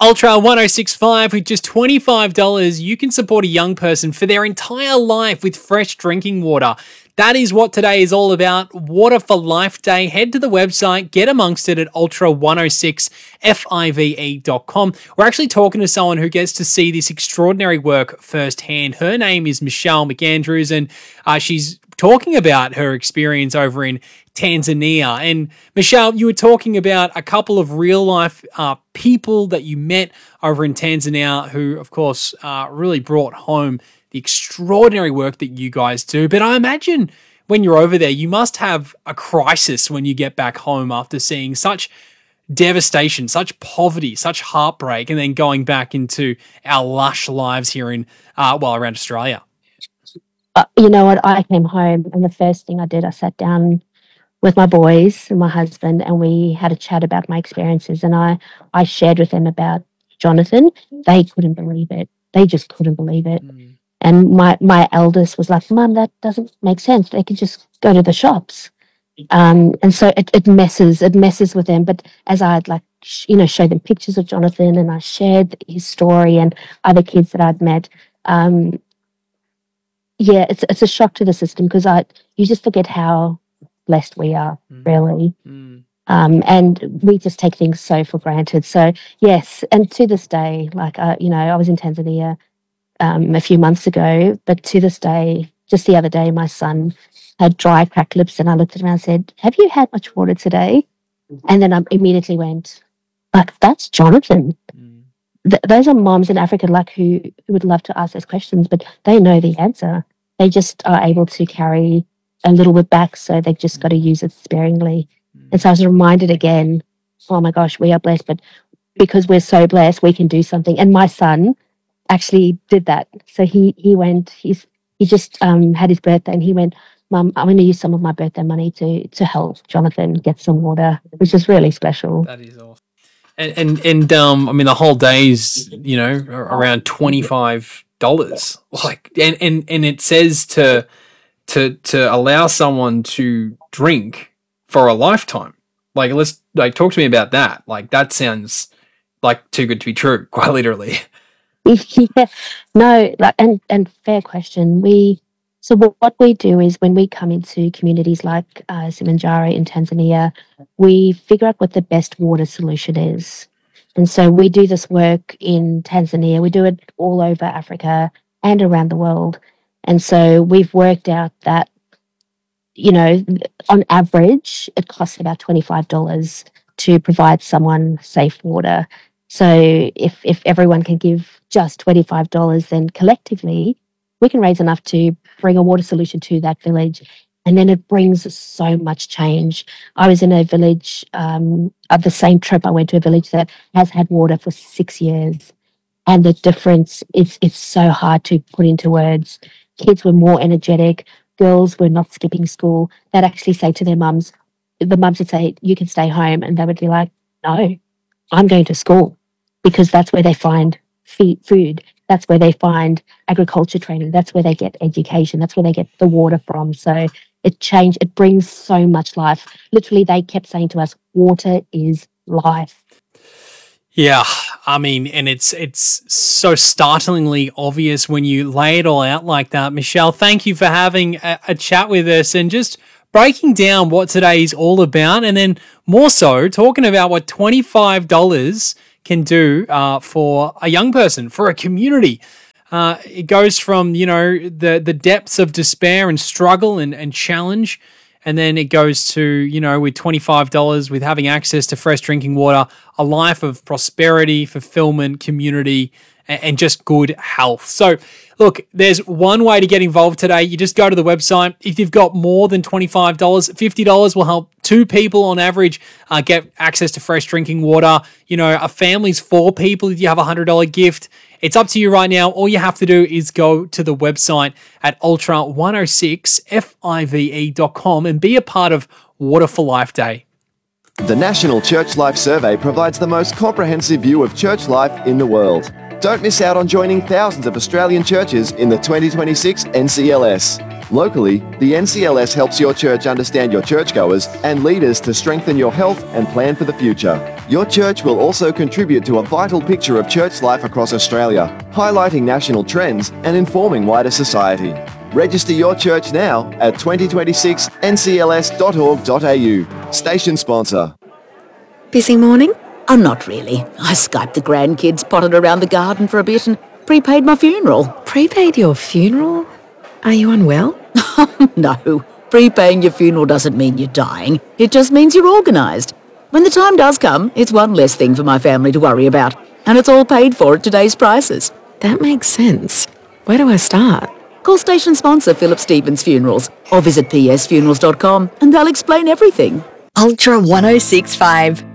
Ultra 1065 with just $25, you can support a young person for their entire life with fresh drinking water. That is what today is all about. Water for Life Day. Head to the website, get amongst it at ultra106five.com. We're actually talking to someone who gets to see this extraordinary work firsthand. Her name is Michelle McAndrews, and she's talking about her experience over in Tanzania. And Michelle, you were talking about a couple of real life people that you met over in Tanzania who, of course, really brought home the extraordinary work that you guys do. But I imagine when you're over there, you must have a crisis when you get back home after seeing such devastation, such poverty, such heartbreak, and then going back into our lush lives here in, around Australia. You know what? I came home and the first thing I did, I sat down with my boys and my husband, and we had a chat about my experiences, and I shared with them about Jonathan. They couldn't believe it. They just couldn't believe it. And my eldest was like, Mum, that doesn't make sense. They could just go to the shops. And so it messes with them. But as I'd show them pictures of Jonathan, and I shared his story and other kids that I'd met, it's a shock to the system, because you just forget how blessed we are, really. And we just take things so for granted. So yes, and to this day, I was in Tanzania a few months ago, but to this day, just the other day, my son had dry, cracked lips, and I looked at him and I said, "Have you had much water today?" And then I immediately went, that's Jonathan. Those are moms in Africa, who would love to ask those questions, but they know the answer. They just are able to carry a little bit back, so they've just got to use it sparingly. And so I was reminded again, oh my gosh, we are blessed, but because we're so blessed, we can do something. And my son actually did that. So he just had his birthday, and he went, "Mum, I'm going to use some of my birthday money to help Jonathan get some water," which is really special. That is awesome. And the whole day's, around $25. And it says to allow someone to drink for a lifetime. Talk to me about that. That sounds like too good to be true, quite literally. Yeah, no, and fair question. So what we do is, when we come into communities like Simanjaro in Tanzania, we figure out what the best water solution is. And so we do this work in Tanzania. We do it all over Africa and around the world. And so we've worked out that, on average, it costs about $25 to provide someone safe water. So if everyone can give just $25, then collectively we can raise enough to bring a water solution to that village. And then it brings so much change. I was in a village, of the same trip, I went to a village that has had water for 6 years. And the difference, it's so hard to put into words. Kids were more energetic. Girls were not skipping school. They'd actually say to their mums, the mums would say, "You can stay home." And they would be like, "No, I'm going to school," because that's where they find food. That's where they find agriculture training. That's where they get education. That's where they get the water from. So it brings so much life. Literally, they kept saying to us, water is life. Yeah, and it's so startlingly obvious when you lay it all out like that. Michelle, thank you for having a chat with us and just breaking down what today is all about, and then more so talking about what $25 can do for a young person, for a community. It goes from, the depths of despair and struggle and challenge, and then it goes to, with $25, with having access to fresh drinking water, a life of prosperity, fulfillment, community, and just good health. So, look, there's one way to get involved today. You just go to the website. If you've got more than $25, $50 will help 2 people on average get access to fresh drinking water. A family's 4 people if you have a $100 gift. It's up to you right now. All you have to do is go to the website at ultra106five.com and be a part of Water for Life Day. The National Church Life Survey provides the most comprehensive view of church life in the world. Don't miss out on joining thousands of Australian churches in the 2026 NCLS. Locally, the NCLS helps your church understand your churchgoers and leaders to strengthen your health and plan for the future. Your church will also contribute to a vital picture of church life across Australia, highlighting national trends and informing wider society. Register your church now at 2026ncls.org.au. Station sponsor. Busy morning? Oh, not really. I Skyped the grandkids, potted around the garden for a bit and prepaid my funeral. Prepaid your funeral? Are you unwell? No, prepaying your funeral doesn't mean you're dying. It just means you're organised. When the time does come, it's one less thing for my family to worry about. And it's all paid for at today's prices. That makes sense. Where do I start? Call station sponsor Philip Stevens Funerals or visit psfunerals.com and they'll explain everything. Ultra 1065.